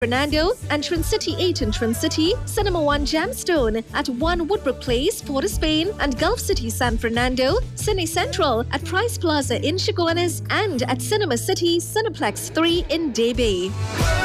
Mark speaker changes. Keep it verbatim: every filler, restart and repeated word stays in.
Speaker 1: Fernando, and Trincity eight in Trincity, Cinema One Gemstone at one Woodbrook Place, Port of Spain, and Gulf City San Fernando, Cine Central at Price Plaza in Chaguanas, and at Cinema City Cineplex three in Debe.